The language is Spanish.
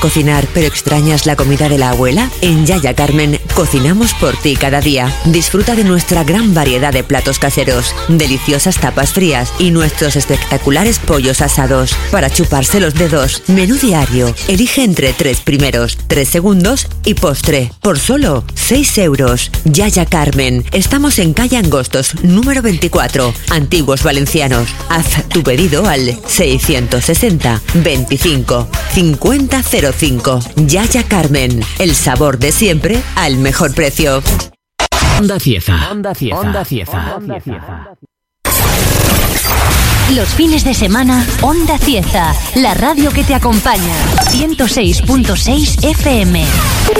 cocinar, pero extrañas la comida de la abuela? En Yaya Carmen cocinamos por ti cada día. Disfruta de nuestra gran variedad de platos caseros, deliciosas tapas frías y nuestros espectaculares pollos asados. Para chuparse los dedos, menú diario. Elige entre 3 primeros, 3 segundos y postre. Por solo 6 euros. Yaya Carmen. Estamos en calle Angostos, número 24, Antiguos Valencianos. Haz tu pedido al 660 25 50 05. Yaya Carmen. El sabor de siempre al mejor precio. Onda Cieza. Los fines de semana, Onda Cieza, la radio que te acompaña. 106.6 FM.